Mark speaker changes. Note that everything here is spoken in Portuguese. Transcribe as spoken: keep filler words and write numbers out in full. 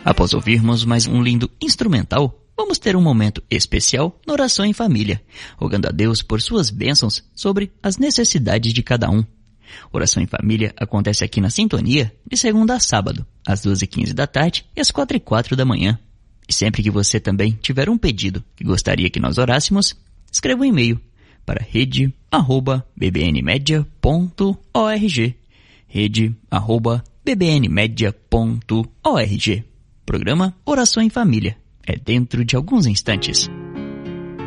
Speaker 1: Após ouvirmos mais um lindo instrumental, vamos ter um momento especial na oração em família, rogando a Deus por suas bênçãos sobre as necessidades de cada um. Oração em família acontece aqui na Sintonia de segunda a sábado, às duas e quinze da tarde e às quatro e quatro da manhã. E sempre que você também tiver um pedido que gostaria que nós orássemos, escreva um e-mail para rede arroba b b n media ponto org, rede arroba b b n media ponto org. Programa Oração em Família. É dentro de alguns instantes.